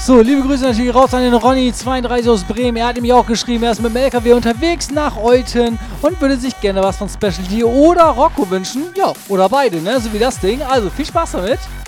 So, liebe Grüße natürlich raus an den Ronny32 aus Bremen. Er hat nämlich auch geschrieben, er ist mit dem LKW unterwegs nach Euthen und würde sich gerne was von Specialty oder Rocco wünschen. Ja, oder beide, ne? So wie das Ding. Also, viel Spaß damit.